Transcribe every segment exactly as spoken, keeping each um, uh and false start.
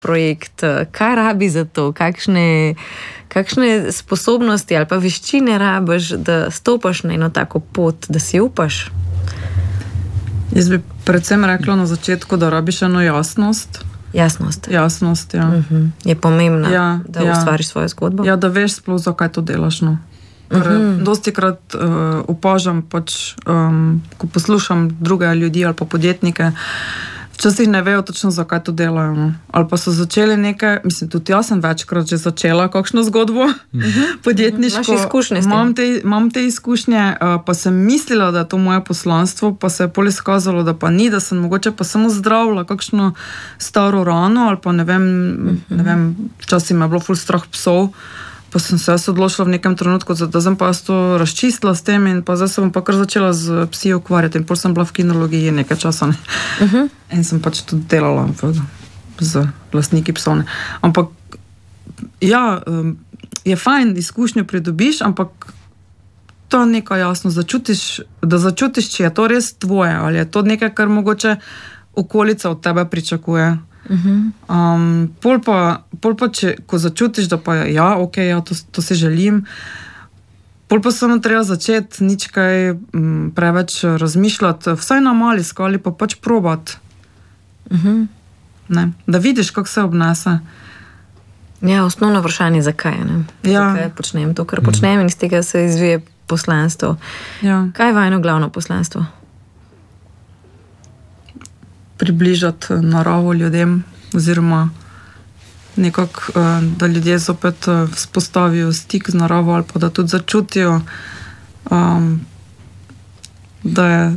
projekt, kaj rabi za to, kakšne, kakšne sposobnosti ali pa veščine rabiš, da stopaš na eno tako pot, da si upaš? Jaz bi predvsem rekla na začetku, da rabiš eno jasnost. Jasnost. Jasnost, ja. Uh-huh. Je pomembno, ja, da ja. ustvariš svojo zgodbo. Ja, da veš sploh, zakaj to delaš. No. Ker uh-huh. dosti krat uh, opažam, pač, um, ko poslušam druge ljudi ali pa podjetnike, včasih ne vejo točno, zakaj to delajo. No. Ali pa so začeli nekaj, mislim, tudi jaz sem večkrat že začela kakšno zgodbo uh-huh. podjetniško. Imaš izkušnje s tem? Imam te, imam te izkušnje, uh, pa sem mislila, da je to moje poslanstvo, pa se je pol izkazalo, da pa ni, da sem mogoče pa samo zdravila kakšno staro rano, ali pa ne vem, uh-huh. ne vem, včasih me je bilo ful strah psov, pa sem se jaz odločila v nekem trenutku, da sem pa jaz to razčistila s tem in pa zdaj sem pa kar začela z psi ukvarjati in pol sem bila v kinologiji nekaj časa. Ne. Uh-huh. In sem pač tudi delala v, z lastniki psov. Ne. Ampak ja, je fajn, izkušnjo pridobiš, ampak to je nekaj jasno, začutiš, da začutiš, če je to res tvoje ali je to nekaj, kar mogoče okolica od tebe pričakuje. Uh-huh. Um, pol pa, pol pa če, ko začutiš, da pa ja, ok, ja, to, to si želim, pol pa samo treba začeti nič kaj m, preveč razmišljati, vsaj na mali skali pa pač probati. Uh-huh. Ne, da vidiš, kako se obnese. Ja, osnovno vprašanje, zakaj, ne? Ja. Zakaj počnem to, kar počnem in iz tega se izvije poslanstvo. Ja. Kaj je vajno glavno poslanstvo? Približati naravo ljudem, oziroma nekako, da ljudje zopet vzpostavijo stik z naravo ali pa da tudi začutijo, um, da je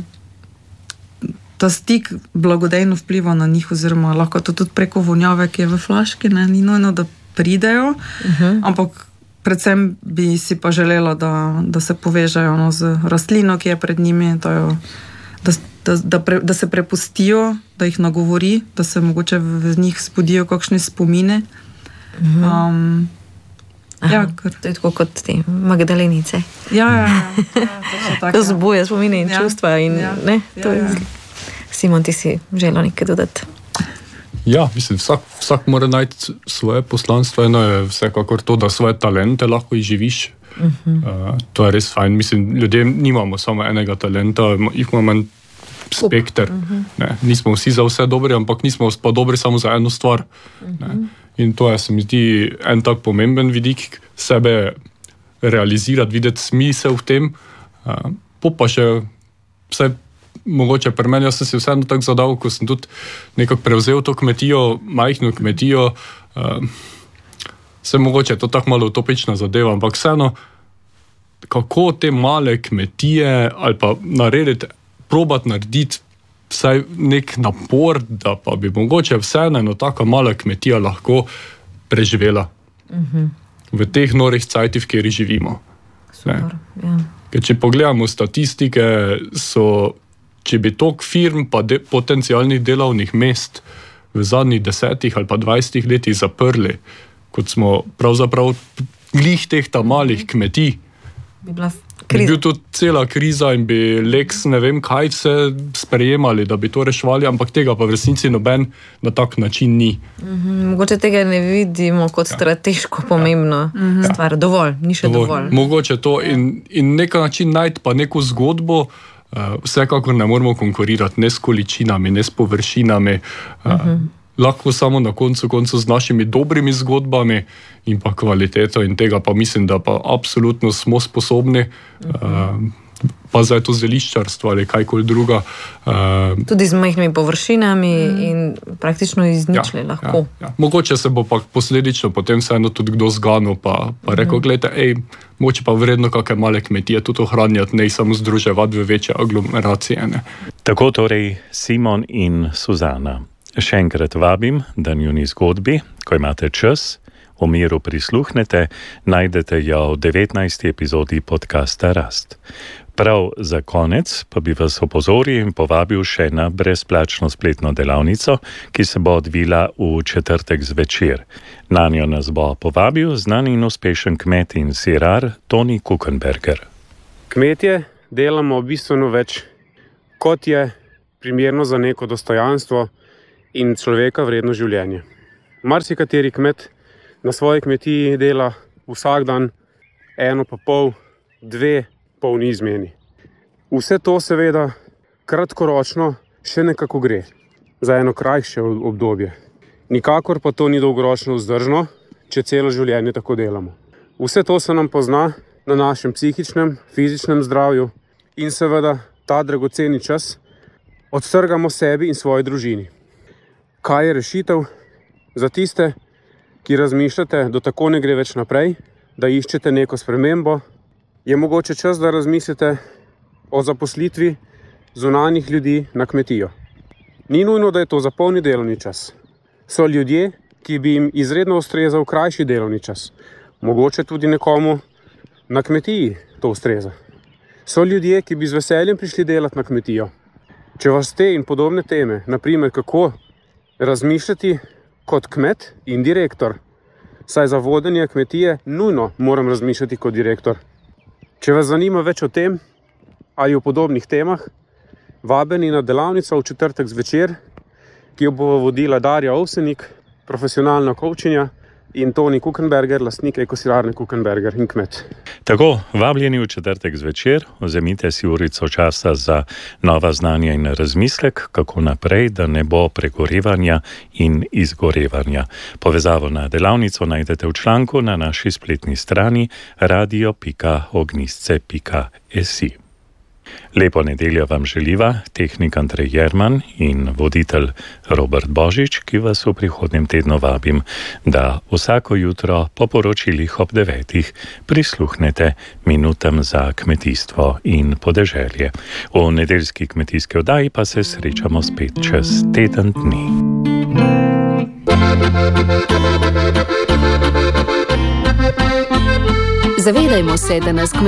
ta stik blagodejno vpliva na njih, oziroma lahko to tudi preko vonjave, ki je v flaški, ne, ni nujno, da pridejo, uh-huh. ampak predvsem bi si pa želela, da, da se povežejo no, z rastlino, ki je pred njimi, da jo Da, da, da, pre, da se prepustijo, da jih nagovori, da se mogoče v njih spodijo kakšne spomine. Um, Aha, ja, kar... To je tako kot te Magdalenice. Ja, ja, ja. ja to zbuja spomine in ja. čustva. In, ja. ne, to ja, ja. Je... Simon, ti si želel nekaj dodati? Ja, mislim, vsak, vsak mora najti svoje poslanstvo. Eno je vsekakor to, da svoje talente lahko izživiš. Uh-huh. Uh, to je res fajn. Mislim, ljudje nimamo samo enega talenta, jih imamo spekter. Uh-huh. Ne, nismo vsi za vse dobri, ampak nismo pa dobri samo za eno stvar. Uh-huh. In to je, se mi zdi, en tak pomemben vidik, sebe realizirati, videti smisel v tem. Uh, po pa še vse mogoče pri meni, jaz sem si vseeno tako zadal, ko sem tudi nekako prevzel to kmetijo, majhno kmetijo, uh, se mogoče je to tako malo utopična zadeva, ampak vseeno, kako te male kmetije ali pa narediti, probati narediti vsaj nek napor, da pa bi mogoče vseeno eno taka mala kmetija lahko preživela uh-huh. v teh norih cajtih, v kateri živimo. Super, ja. Ker če pogledamo statistike, so, če bi toliko firm pa de, potencialnih delovnih mest v zadnjih desetih ali pa dvajsetih letih zaprli, kot smo pravzaprav glih teh ta malih kmetij, bi bila kriza. Bi bil tudi cela kriza in bi Lex ne vem kaj vse sprejemali, da bi to reševali, ampak tega pa v resnici noben na tak način ni. Mm-hmm. Mogoče tega ne vidimo kot ja. strateško pomembno ja. stvar. Dovolj, ni še dovolj. dovolj. Mogoče to in, in nek način najti pa neko zgodbo, uh, vsekakor ne moramo konkurirati ne s količinami, ne s površinami, uh, mm-hmm. lahko samo na koncu koncu z našimi dobrimi zgodbami in pa kvaliteto in tega pa mislim, da pa absolutno smo sposobni, uh-huh. uh, pa zdaj to zeliščarstvo ali kajkoli druga. Uh, Tudi z majhnimi površinami uh, in praktično izničili ja, lahko. Ja, ja. Mogoče se bo pa posledično potem vseeno tudi kdo zganil pa, pa rekel, uh-huh. gledajte, ej, moče pa vredno kakšne male kmetije tudi ohranjati, ne samo združevati v večje aglomeracije. Ne. Tako torej Simon in Suzana. Še enkrat vabim, da njuni zgodbi, ko imate čas, v miru prisluhnete, najdete jo v devetnajsti epizodi podcasta Rast. Prav za konec pa bi vas opozoril in povabil še na brezplačno spletno delavnico, ki se bo odvila v četrtek zvečer. Nanjo nas bo povabil znani in uspešen kmet in sirar Toni Kukenberger. Kmetje delamo bistveno več, kot je primerno za neko dostojanstvo in človeka vredno življenje. Marsikateri kmet na svoji kmetiji dela vsak dan eno pa pol, dve polni izmeni. Vse to seveda kratkoročno še nekako gre za eno krajše obdobje. Nikakor pa to ni dolgoročno vzdržno, če celo življenje tako delamo. Vse to se nam pozna na našem psihičnem, fizičnem zdravju in seveda ta dragoceni čas odtrgamo sebi in svoji družini. Kaj je rešitev? Za tiste, ki razmišljate, da tako ne gre več naprej, da iščete neko spremembo, je mogoče čas, da razmislite o zaposlitvi zunanjih ljudi na kmetijo. Ni nujno, da je to za polni delovni čas. So ljudje, ki bi jim izredno ustrezal krajši delovni čas. Mogoče tudi nekomu na kmetiji to ustreza. So ljudje, ki bi z veseljem prišli delati na kmetijo. Če vas te in podobne teme, naprimer kako razmišljati kot kmet in direktor, saj za vodenje kmetije nujno moram razmišljati kot direktor. Če vas zanima več o tem ali o podobnih temah, vabeni na delavnico v četrtek zvečer, ki jo bo vodila Darja Ovsenik, profesionalna kovčinja, in Toni Kukenberger, lastnik ekosirarne Kukenberger in kmet. Tako, vabljeni v četrtek zvečer, vzemite si urico časa za nova znanja in razmislek, kako naprej, da ne bo pregorevanja in izgorevanja. Povezavo na delavnico najdete v članku na naši spletni strani radio pika ognjisce pika si. Lepo nedeljo vam želiva tehnik Andrej Jerman in voditelj Robert Božič, ki vas v prihodnjem tednu vabim, da vsako jutro po poročilih ob devetih prisluhnete minutam za kmetijstvo in podeželje. V nedeljski kmetijski oddaji pa se srečamo spet čez teden dni. Zavedajmo se, da nas